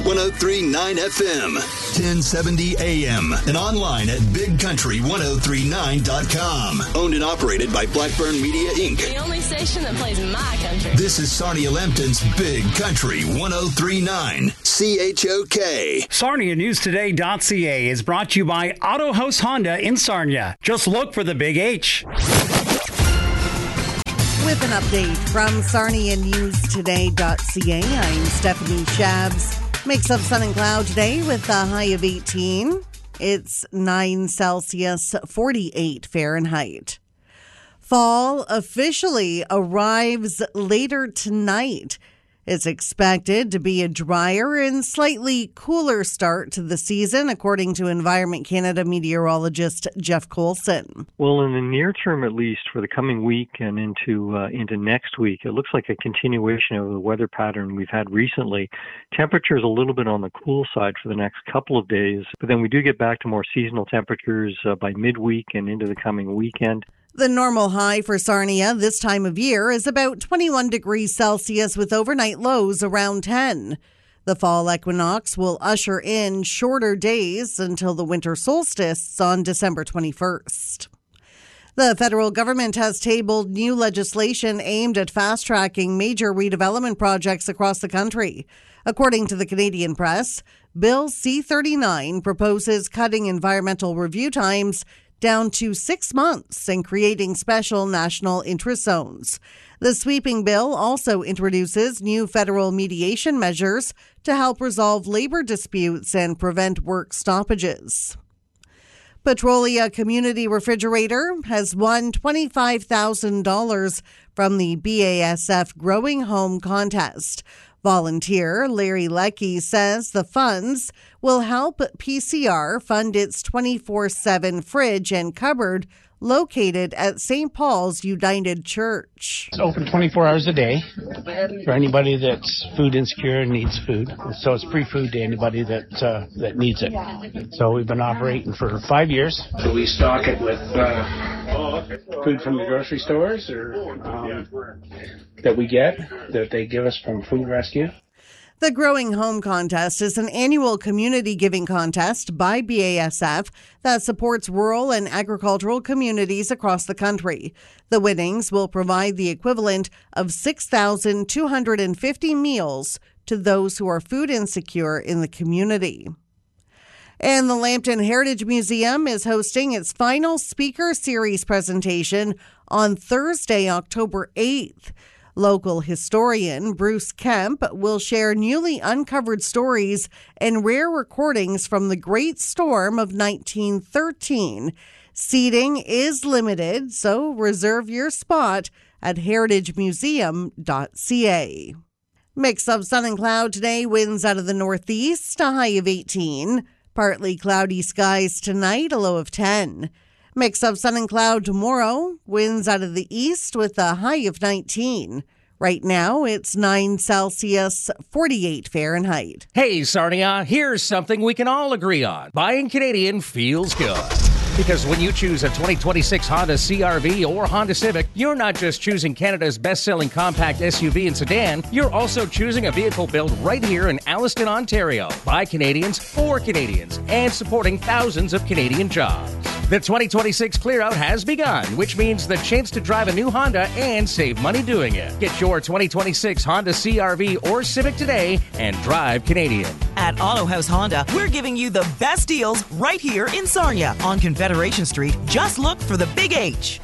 103.9 FM, 1070 AM, and online at bigcountry1039.com. Owned and operated by Blackburn Media, Inc. The only station that plays my country. This is Sarnia Lambton's Big Country 103.9 CHOK. SarniaNewsToday.ca is brought to you by Auto House Honda in Sarnia. Just look for the Big H. With an update from SarniaNewsToday.ca, I'm Stephanie Shabs. Mix of sun and cloud today with a high of 18. It's 9 Celsius, 48 Fahrenheit. Fall officially arrives later tonight. It's expected to be a drier and slightly cooler start to the season, according to Environment Canada meteorologist Jeff Coulson. Well, in the near term, at least, for the coming week and into next week, it looks like a continuation of the weather pattern we've had recently. Temperatures a little bit on the cool side for the next couple of days, but then we do get back to more seasonal temperatures by midweek and into the coming weekend. The normal high for Sarnia this time of year is about 21 degrees Celsius with overnight lows around 10. The fall equinox will usher in shorter days until the winter solstice on December 21st. The federal government has tabled new legislation aimed at fast-tracking major redevelopment projects across the country. According to the Canadian Press, Bill C-39 proposes cutting environmental review times down to 6 months and creating special national interest zones. The sweeping bill also introduces new federal mediation measures to help resolve labor disputes and prevent work stoppages. Petrolia Community Refrigerator has won $25,000 from the BASF Growing Home Contest. Volunteer Larry Leckie says the funds will help PCR fund its 24/7 fridge and cupboard located at St. Paul's United Church. It's open 24 hours a day for anybody that's food insecure and needs food. So it's free food to anybody that needs it. So we've been operating for 5 years. So we stock it with food from the grocery stores or that we get, that they give us from Food Rescue. The Growing Home Contest is an annual community giving contest by BASF that supports rural and agricultural communities across the country. The winnings will provide the equivalent of 6,250 meals to those who are food insecure in the community. And the Lambton Heritage Museum is hosting its final speaker series presentation on Thursday, October 8th. Local historian Bruce Kemp will share newly uncovered stories and rare recordings from the Great Storm of 1913. Seating is limited, so reserve your spot at heritagemuseum.ca. Mix of sun and cloud today, winds out of the northeast, a high of 18. Partly cloudy skies tonight, a low of 10. Mix of sun and cloud tomorrow, winds out of the east with a high of 19. Right now, it's 9 Celsius, 48 Fahrenheit. Hey, Sarnia, here's something we can all agree on. Buying Canadian feels good. Because when you choose a 2026 Honda CR-V or Honda Civic, you're not just choosing Canada's best-selling compact SUV and sedan, you're also choosing a vehicle built right here in Alliston, Ontario, by Canadians, for Canadians, and supporting thousands of Canadian jobs. The 2026 clear-out has begun, which means the chance to drive a new Honda and save money doing it. Get your 2026 Honda CR-V or Civic today and drive Canadian. At Auto House Honda, we're giving you the best deals right here in Sarnia on Confederation Street. Just look for the Big H.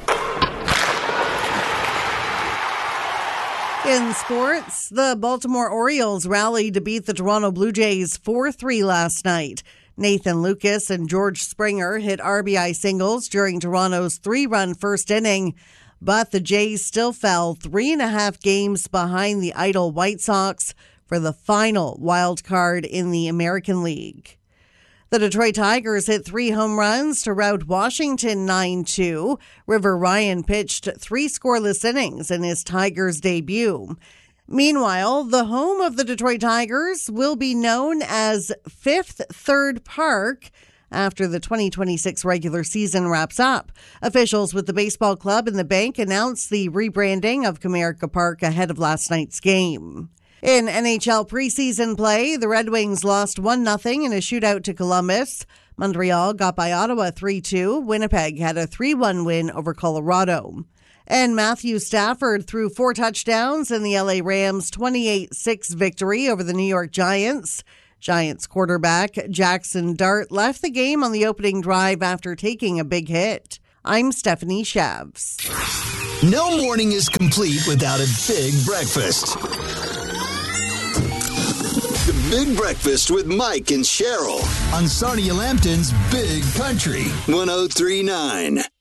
In sports, the Baltimore Orioles rallied to beat the Toronto Blue Jays 4-3 last night. Nathan Lucas and George Springer hit RBI singles during Toronto's 3-run first inning, but the Jays still fell 3.5 games behind the idle White Sox for the final wild card in the American League. The Detroit Tigers hit 3 home runs to rout Washington 9-2. River Ryan pitched 3 scoreless innings in his Tigers debut. Meanwhile, the home of the Detroit Tigers will be known as Fifth Third Park after the 2026 regular season wraps up. Officials with the baseball club and the bank announced the rebranding of Comerica Park ahead of last night's game. In NHL preseason play, the Red Wings lost 1-0 in a shootout to Columbus. Montreal got by Ottawa 3-2. Winnipeg had a 3-1 win over Colorado. And Matthew Stafford threw 4 touchdowns in the LA Rams' 28-6 victory over the New York Giants. Giants quarterback Jackson Dart left the game on the opening drive after taking a big hit. I'm Stephanie Shavs. No morning is complete without a big breakfast. The Big Breakfast with Mike and Cheryl on Sarnia Lambton's Big Country 103.9.